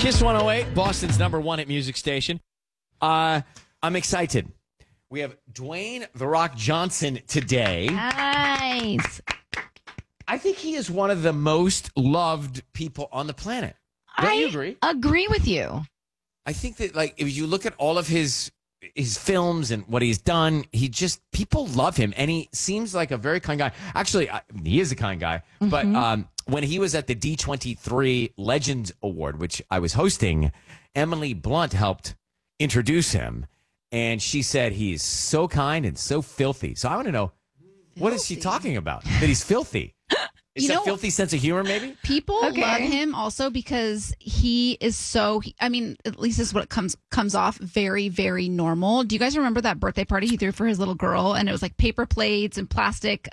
Kiss 108, Boston's #1 hit music station. I'm excited. We have Dwayne "The Rock" Johnson today. Nice. I think he is one of the most loved people on the planet. Don't you agree? Agree with you. I think that, like, if you look at all of his films and what he's done, people love him, and he seems like a very kind guy. Actually, he is a kind guy. But when he was at the D23 Legends Award, which I was hosting, Emily Blunt helped introduce him, and she said he's so kind and so filthy. So I want to know, what is she talking about? That he's filthy? Is that filthy sense of humor, maybe? People love him also because he is at least this is what it comes off very, very normal. Do you guys remember that birthday party he threw for his little girl? And it was like paper plates and plastic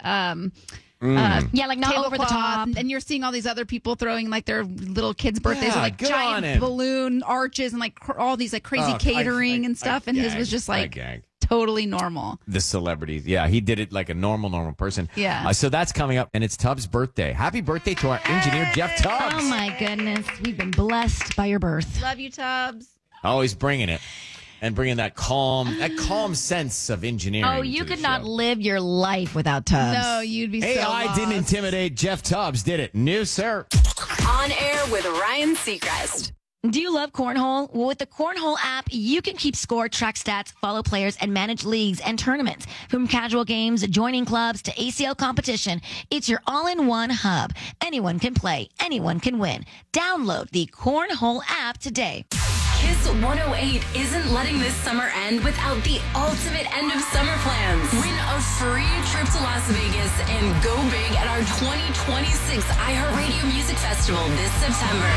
like not over the top. And you're seeing all these other people throwing like their little kids' birthdays with like good on him. giant balloon arches and like all these like crazy catering and stuff. And his was just like totally normal. The celebrities. Yeah, he did it like a normal person. Yeah. So that's coming up, and it's Tubbs' birthday. Happy birthday to our engineer, Jeff Tubbs. Oh, my goodness. We've been blessed by your birth. Love you, Tubbs. Always bringing it. And bringing that calm sense of engineering. Oh, you could not live your life without Tubbs. No, you'd be so AI lost. didn't intimidate Jeff Tubbs, did it? No, sir. On air with Ryan Seacrest. Do you love Cornhole? Well, with the Cornhole app, you can keep score, track stats, follow players, and manage leagues and tournaments. From casual games, joining clubs, to ACL competition, it's your all-in-one hub. Anyone can play. Anyone can win. Download the Cornhole app today. Kiss 108 isn't letting this summer end without the ultimate end of summer plans. Win a free trip to Las Vegas and go big at our 2026 iHeartRadio Music Festival this September.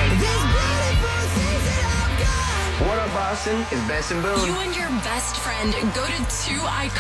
What up, Boston? It's Benson Boone. You and your best friend go to 2 iconic